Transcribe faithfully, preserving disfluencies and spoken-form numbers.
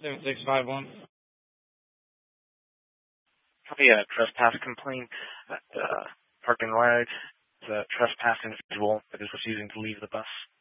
seven six five one. Copy a trespass complaint at uh, Park and Ride. The trespass individual that is refusing to leave the bus.